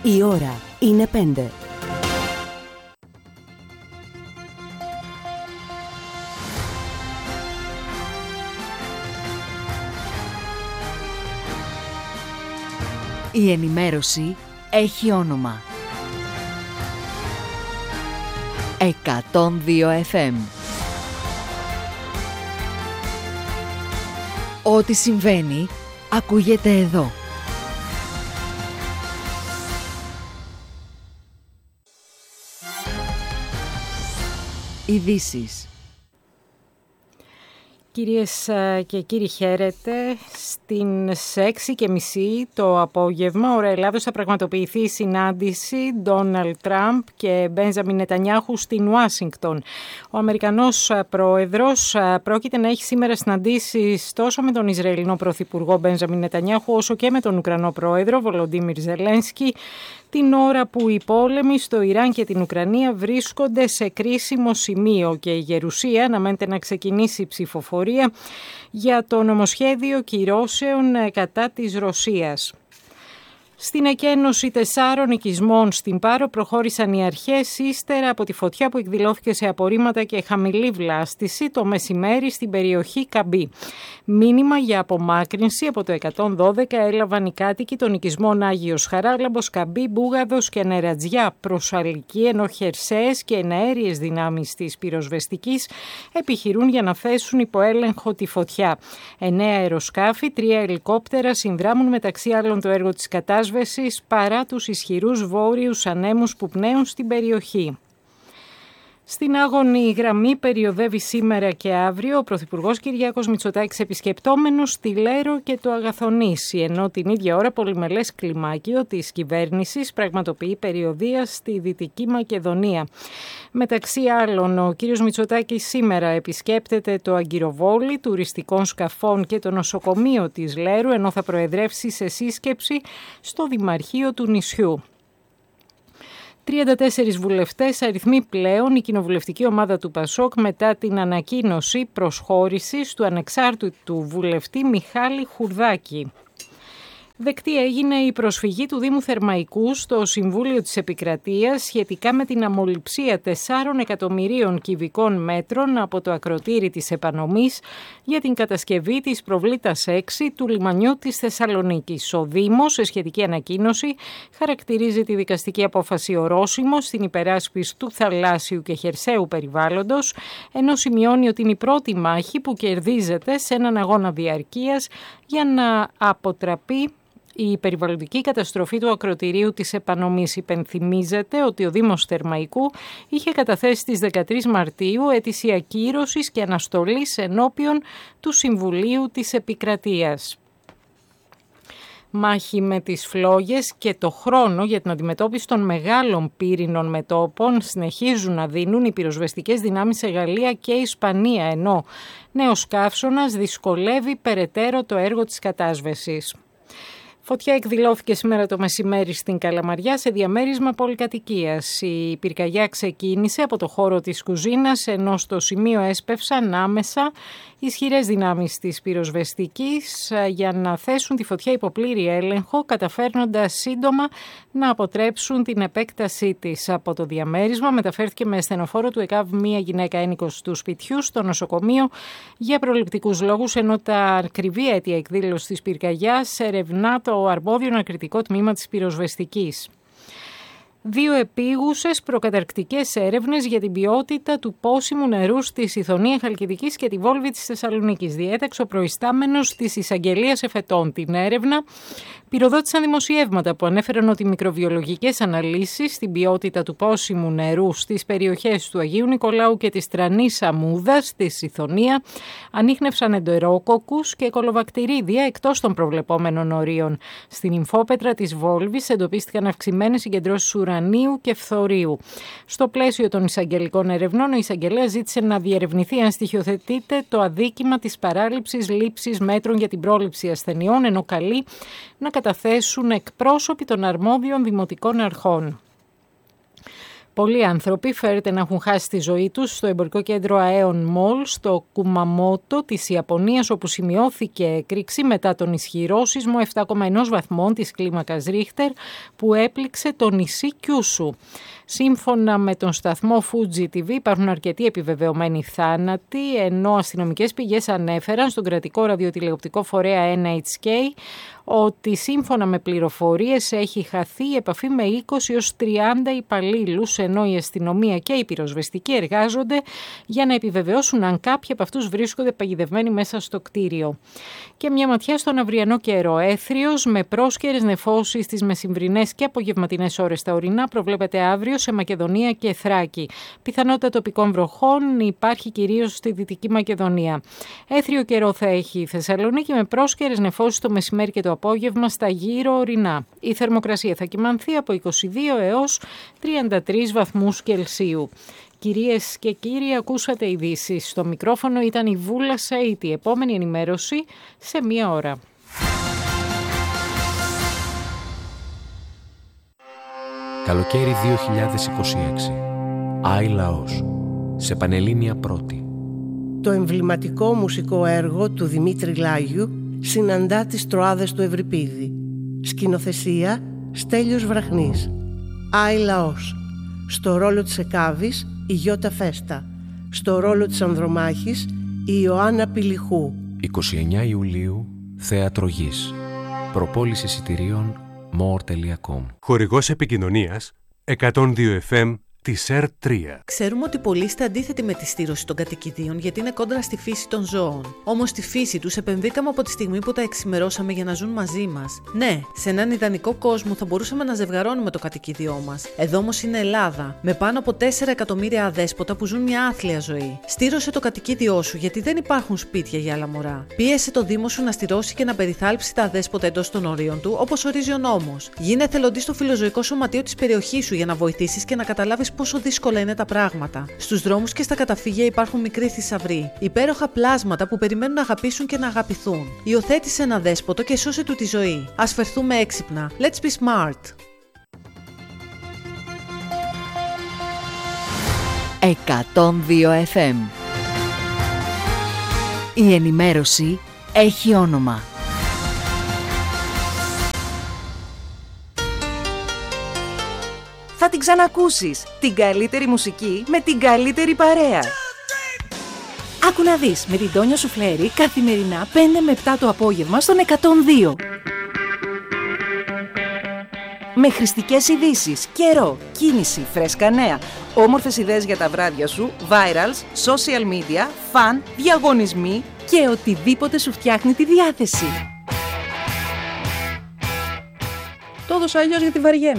Η ώρα είναι 5. Η ενημέρωση έχει όνομα. 102 FM. Ό,τι συμβαίνει, ακούγεται εδώ. Ειδήσεις. Κυρίες και κύριοι, χαίρετε. Στις 6:30 το απόγευμα, ώρα Ελλάδος, θα πραγματοποιηθεί η συνάντηση Ντόναλντ Τραμπ και Μπένζαμιν Νετανιάχου στην Ουάσιγκτον. Ο Αμερικανός πρόεδρος πρόκειται να έχει σήμερα συναντήσεις τόσο με τον Ισραηλινό πρωθυπουργό Μπένζαμιν Νετανιάχου, όσο και με τον Ουκρανό πρόεδρο Βολοντίμιρ Ζελένσκι, την ώρα που οι πόλεμοι στο Ιράν και την Ουκρανία βρίσκονται σε κρίσιμο σημείο και η Γερουσία αναμένεται να ξεκινήσει ψηφοφορία για το νομοσχέδιο κυρώσεων κατά της Ρωσίας. Στην εκένωση 4 οικισμών στην Πάρο προχώρησαν οι αρχές ύστερα από τη φωτιά που εκδηλώθηκε σε απορρίμματα και χαμηλή βλάστηση το μεσημέρι στην περιοχή Καμπή. Μήνυμα για απομάκρυνση από το 112 έλαβαν οι κάτοικοι των οικισμών Άγιος Χαράλαμπος, Καμπή, Μπούγαδος και Νερατζιά προς Αλική, ενώ χερσαίες και εναέριες δυνάμεις της πυροσβεστικής επιχειρούν για να θέσουν υπό έλεγχο τη φωτιά. 9 αεροσκάφη, 3 ελικόπτερα συνδράμουν μεταξύ άλλων το έργο της κατάσβεσης παρά τους ισχυρούς βόρειους ανέμους που πνέουν στην περιοχή. Στην άγωνη γραμμή περιοδεύει σήμερα και αύριο ο Πρωθυπουργός Κυριάκος Μητσοτάκης επισκεπτόμενος στη Λέρο και το Αγαθονήσι, ενώ την ίδια ώρα πολυμελές κλιμάκιο της κυβέρνησης πραγματοποιεί περιοδεία στη Δυτική Μακεδονία. Μεταξύ άλλων, ο κύριος Μητσοτάκης σήμερα επισκέπτεται το αγκυροβόλι τουριστικών σκαφών και το νοσοκομείο της Λέρου, ενώ θα προεδρεύσει σε σύσκεψη στο Δημαρχείο του νησιού. 34 βουλευτές αριθμεί πλέον η κοινοβουλευτική ομάδα του ΠΑΣΟΚ μετά την ανακοίνωση προσχώρησης του ανεξάρτητου βουλευτή Μιχάλη Χουρδάκη. Δεκτή έγινε η προσφυγή του Δήμου Θερμαϊκού στο Συμβούλιο της Επικρατείας σχετικά με την αμολυψία 4 εκατομμυρίων κυβικών μέτρων από το ακροτήρι της Επανομής για την κατασκευή της προβλήτας 6 του λιμανιού της Θεσσαλονίκης. Ο Δήμος, σε σχετική ανακοίνωση, χαρακτηρίζει τη δικαστική απόφαση ορόσημο στην υπεράσπιση του θαλάσσιου και χερσαίου περιβάλλοντος, ενώ σημειώνει ότι είναι η πρώτη μάχη που κερδίζεται σε έναν αγώνα διαρκείας για να αποτραπεί η περιβαλλοντική καταστροφή του ακροτηρίου της Επανομής. Υπενθυμίζεται ότι ο Δήμος Θερμαϊκού είχε καταθέσει στις 13 Μαρτίου αίτηση ακύρωσης και αναστολής ενώπιον του Συμβουλίου της Επικρατείας. Μάχη με τις φλόγες και το χρόνο για την αντιμετώπιση των μεγάλων πύρινων μετώπων συνεχίζουν να δίνουν οι πυροσβεστικές δυνάμεις σε Γαλλία και Ισπανία, ενώ νέος καύσωνας δυσκολεύει περαιτέρω το έργο της κατάσβεσης. Φωτιά εκδηλώθηκε σήμερα το μεσημέρι στην Καλαμαριά σε διαμέρισμα πολυκατοικίας. Η πυρκαγιά ξεκίνησε από το χώρο της κουζίνας, ενώ στο σημείο έσπευσαν άμεσα ισχυρές δυνάμεις της πυροσβεστικής για να θέσουν τη φωτιά υπό πλήρη έλεγχο, καταφέρνοντας σύντομα να αποτρέψουν την επέκτασή της. Από το διαμέρισμα μεταφέρθηκε με ασθενοφόρο του ΕΚΑΒ μία γυναίκα ένοικος του σπιτιού στο νοσοκομείο για προληπτικούς λόγους, ενώ τα ακριβή αίτια εκδήλωσης της πυρκαγιάς ερευνά το αρμόδιο ανακριτικό τμήμα της πυροσβεστικής. 2 επίγουσες προκαταρκτικές έρευνες για την ποιότητα του πόσιμου νερού στη Σιθωνία Χαλκιδικής και τη Βόλβη της Θεσσαλονίκης διέταξε ο προϊστάμενος της Εισαγγελίας Εφετών. Την έρευνα πυροδότησαν δημοσιεύματα που ανέφεραν ότι οι μικροβιολογικές αναλύσεις στην ποιότητα του πόσιμου νερού στις περιοχές του Αγίου Νικολάου και της Τρανής Αμμούδας στη Σιθωνία ανίχνευσαν εντερόκοκκους και κολοβακτηρίδια εκτός των προβλεπόμενων ορίων. Στην Υμφόπετρα της Βόλβης εντοπίστηκαν αυξημένες συγκεντρώσεις ουρανίου και φθορίου. Στο πλαίσιο των εισαγγελικών ερευνών, ο εισαγγελέας ζήτησε να διερευνηθεί αν στοιχειοθετείται το αδίκημα της παράληψης λήψης μέτρων για την πρόληψη ασθενειών, ενώ καλεί να καταθέσουν εκπρόσωποι των αρμόδιων δημοτικών αρχών. Πολλοί άνθρωποι φέρεται να έχουν χάσει τη ζωή τους στο εμπορικό κέντρο Aeon Mall στο Κουμαμότο της Ιαπωνίας, όπου σημειώθηκε έκρηξη μετά τον ισχυρό σεισμό 7,1 βαθμών της κλίμακας Ρίχτερ που έπληξε το νησί Κιούσου. Σύμφωνα με τον σταθμό Fuji TV υπάρχουν αρκετοί επιβεβαιωμένοι θάνατοι, ενώ αστυνομικές πηγές ανέφεραν στον κρατικό ραδιοτηλεοπτικό φορέα NHK ότι σύμφωνα με πληροφορίες έχει χαθεί η επαφή με 20 έως 30 υπαλλήλους, ενώ η αστυνομία και οι πυροσβεστικοί εργάζονται για να επιβεβαιώσουν αν κάποιοι από αυτούς βρίσκονται παγιδευμένοι μέσα στο κτίριο. Και μια ματιά στον αυριανό καιρό. Έθριος με πρόσκαιρες νεφώσεις στις μεσημβρινές και απογευματινές ώρες στα ορεινά προβλέπεται αύριο σε Μακεδονία και Θράκη. Πιθανότητα τοπικών βροχών υπάρχει κυρίως στη Δυτική Μακεδονία. Έθριο καιρό θα έχει η Θεσσαλονίκη με πρόσκαιρες νεφώσεις το μεσημέρι και το απόγευμα στα γύρω ορεινά. Η θερμοκρασία θα κυμανθεί από 22 έως 33 βαθμούς Κελσίου. Κυρίες και κύριοι, ακούσατε ειδήσεις. Στο μικρόφωνο ήταν η Βούλα Σαΐτη. Επόμενη ενημέρωση σε μία ώρα. Καλοκαίρι 2026. Άι Λαός. Σε Πανελλήνια Πρώτη. Το εμβληματικό μουσικό έργο του Δημήτρη Λάγιου συναντά τις Τροάδες του Ευρυπίδη. Σκηνοθεσία Στέλιος Βραχνής. Άι Λαός. Στο ρόλο της Εκάβης η Γιώτα Φέστα. Στο ρόλο της Ανδρομάχης η Ιωάννα Πηλιχού. 29 Ιουλίου, Θέατρο Γης. Προπόληση εισιτηρίων more.com. Χορηγός επικοινωνίας 102 FM της ΕΡΤ3. Ξέρουμε ότι πολλοί είστε αντίθετοι με τη στήρωση των κατοικιδίων γιατί είναι κόντρα στη φύση των ζώων. Όμως στη φύση τους επενδύκαμε από τη στιγμή που τα εξημερώσαμε για να ζουν μαζί μας. Ναι, σε έναν ιδανικό κόσμο θα μπορούσαμε να ζευγαρώνουμε το κατοικίδιό μας. Εδώ όμως είναι Ελλάδα, με πάνω από 4 εκατομμύρια αδέσποτα που ζουν μια άθλια ζωή. Στήρωσε το κατοικίδιό σου γιατί δεν υπάρχουν σπίτια για άλλα μωρά. Πίεσε το Δήμο σου να στηρώσει και να περιθάλψει τα αδέσποτα εντός των ορίων του, όπως ορίζει ο νόμος. Γίνε εθελοντής στο φιλοζωικό σωματείο της περιοχής σου για να βοηθήσεις και να καταλάβεις πόσο δύσκολα είναι τα πράγματα. Στους δρόμους και στα καταφύγια υπάρχουν μικροί θησαυροί, υπέροχα πλάσματα που περιμένουν να αγαπήσουν και να αγαπηθούν. Υιοθέτησε ένα δέσποτο και σώσε του τη ζωή. Ας φερθούμε έξυπνα. Let's be smart. 102 FM. Η ενημέρωση έχει όνομα. Θα την ξανακούσεις. Την καλύτερη μουσική με την καλύτερη παρέα. Άκου να δεις με την Τόνια Σουφλέρη καθημερινά 5 με 7 το απόγευμα στον 102. Με χρηστικές ειδήσεις, καιρό, κίνηση, φρέσκα νέα, όμορφες ιδέες για τα βράδια σου, virals, social media, φαν, διαγωνισμοί και οτιδήποτε σου φτιάχνει τη διάθεση. Το έδωσα αλλιώς γιατί βαριέμαι.